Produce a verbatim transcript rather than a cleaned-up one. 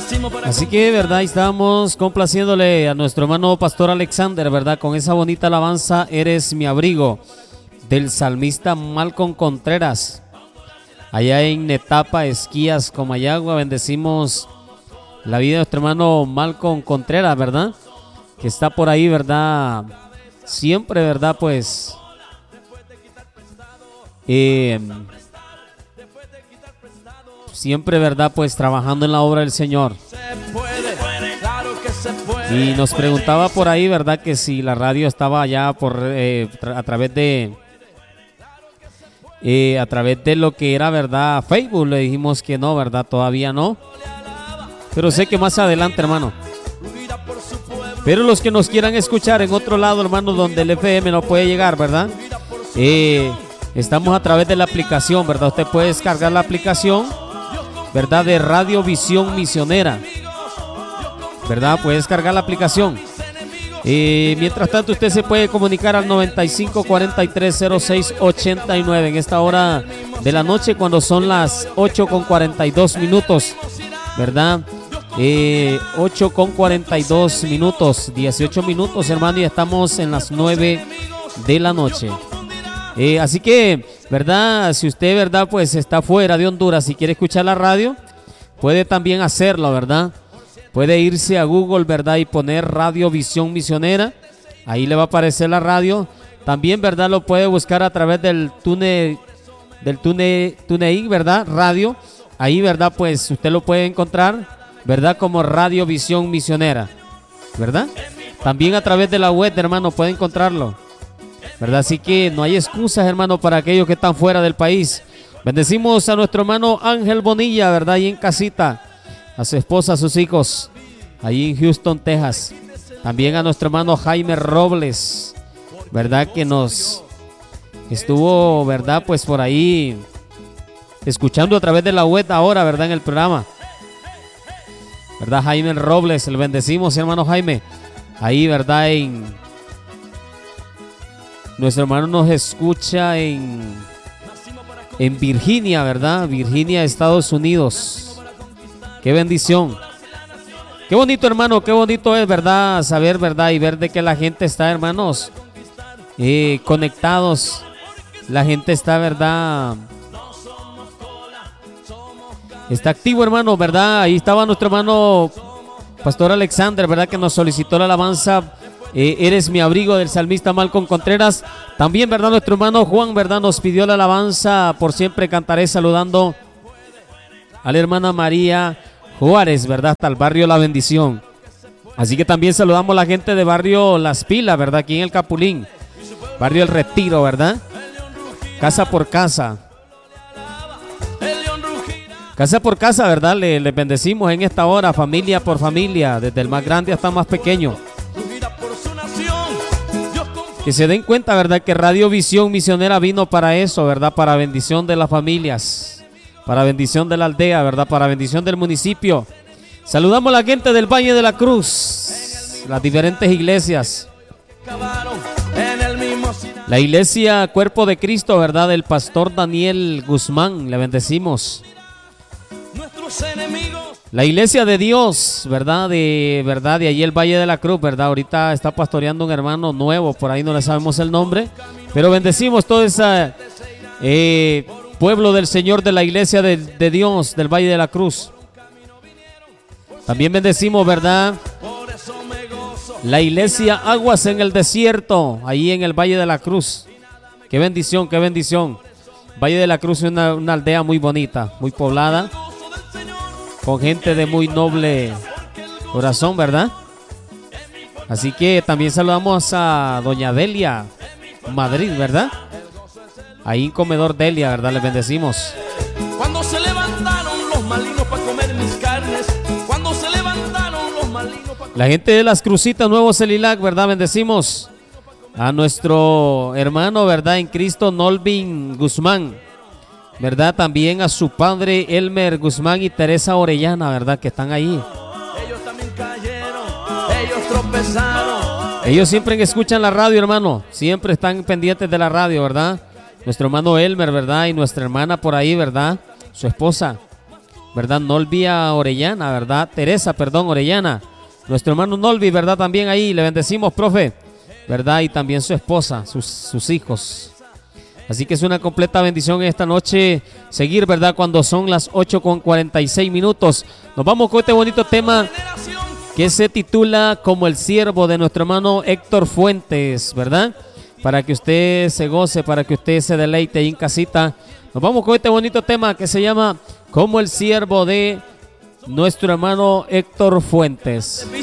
Así que, verdad, estamos complaciéndole a nuestro hermano Pastor Alexander, verdad, con esa bonita alabanza, Eres mi abrigo, del salmista Malcolm Contreras. Allá en Netapa, Esquías, Comayagua, bendecimos la vida de nuestro hermano Malcolm Contreras, verdad, que está por ahí, verdad, siempre, verdad, pues, eh, siempre, verdad, pues, trabajando en la obra del Señor. Y nos preguntaba por ahí, verdad, que si la radio estaba allá por eh, a través de eh, a través de lo que era, verdad, Facebook. Le dijimos que no, verdad, todavía no, pero sé que más adelante, hermano. Pero los que nos quieran escuchar en otro lado, hermano, donde el F M no puede llegar, verdad, eh, estamos a través de la aplicación, verdad. Usted puede descargar la aplicación, verdad, de Radio Visión Misionera, verdad, puede descargar la aplicación. Eh, mientras tanto, usted se puede comunicar al noventa y cinco cuarenta y tres cero seis ochenta y nueve en esta hora de la noche, cuando son las ocho con cuarenta y dos minutos, verdad, eh, ocho con cuarenta y dos minutos, dieciocho minutos, hermano, y estamos en las nueve de la noche. Eh, así que, verdad, si usted, verdad, pues está fuera de Honduras y quiere escuchar la radio, puede también hacerlo, verdad. Puede irse a Google, verdad, y poner Radio Visión Misionera. Ahí le va a aparecer la radio. También, verdad, lo puede buscar a través del Tune, del Tune, TuneIn, verdad, radio. Ahí, verdad, pues usted lo puede encontrar, verdad, como Radio Visión Misionera, verdad. También a través de la web, hermano, puede encontrarlo, verdad. Así que no hay excusas, hermano, para aquellos que están fuera del país. Bendecimos a nuestro hermano Ángel Bonilla, verdad, ahí en casita, a su esposa, a sus hijos, ahí en Houston, Texas. También a nuestro hermano Jaime Robles, verdad, que nos estuvo, verdad, pues por ahí escuchando a través de la web ahora, verdad, en el programa, verdad. Jaime Robles, le bendecimos, hermano Jaime, ahí, verdad, en nuestro hermano nos escucha en en Virginia, verdad, Virginia, Estados Unidos. Qué bendición. Qué bonito, hermano, qué bonito es, verdad, saber, verdad, y ver de que la gente está, hermanos, eh, conectados. La gente está, verdad, está activo, hermano, verdad. Ahí estaba nuestro hermano Pastor Alexander, verdad, que nos solicitó la alabanza, eh, Eres mi abrigo, del salmista Malcolm Contreras. También, verdad, nuestro hermano Juan, verdad, nos pidió la alabanza, Por siempre cantaré, saludando a la hermana María Juárez, verdad, hasta el barrio La Bendición. Así que también saludamos a la gente de barrio Las Pilas, verdad, aquí en el Capulín, barrio El Retiro, verdad, casa por casa, casa por casa, verdad. Le, le bendecimos en esta hora, familia por familia, desde el más grande hasta el más pequeño. Que se den cuenta, verdad, que Radio Visión Misionera vino para eso, verdad, para bendición de las familias, para bendición de la aldea, verdad, para bendición del municipio. Saludamos a la gente del Valle de la Cruz, las diferentes iglesias. La iglesia Cuerpo de Cristo, verdad, del pastor Daniel Guzmán, le bendecimos. La iglesia de Dios, verdad, de verdad, de allí el Valle de la Cruz, verdad. Ahorita está pastoreando un hermano nuevo, por ahí no le sabemos el nombre, pero bendecimos todo ese eh, pueblo del Señor, de la iglesia de, de Dios del Valle de la Cruz. También bendecimos, verdad, la iglesia Aguas en el Desierto, ahí en el Valle de la Cruz. Qué bendición, qué bendición. Valle de la Cruz es una, una aldea muy bonita, muy poblada, con gente de muy noble corazón, verdad. Así que también saludamos a doña Delia Madrid, verdad, ahí en Comedor Delia, verdad, les bendecimos. Cuando se levantaron los malignos para comer mis carnes, cuando se levantaron los malignos para... La gente de Las Crucitas, Nuevo Celilac, verdad, bendecimos a nuestro hermano, verdad, en Cristo, Nolvin Guzmán, verdad, también a su padre Elmer Guzmán y Teresa Orellana, verdad, que están ahí. Ellos también cayeron, ellos tropezaron. Ellos siempre escuchan la radio, hermano, siempre están pendientes de la radio, verdad. Nuestro hermano Elmer, verdad, y nuestra hermana por ahí, verdad, su esposa. ¿verdad? Nolvi a Orellana, ¿verdad? Teresa, perdón, Orellana. Nuestro hermano Nolvi, ¿verdad? También ahí le bendecimos, profe, ¿verdad? Y también su esposa, sus, sus hijos. Así que es una completa bendición esta noche seguir, ¿verdad? Cuando son las ocho con cuarenta y seis minutos. Nos vamos con este bonito tema que se titula Como el siervo, de nuestro hermano Héctor Fuentes, ¿verdad? Para que usted se goce, para que usted se deleite ahí en casita. Nos vamos con este bonito tema que se llama Como el siervo, de nuestro hermano Héctor Fuentes.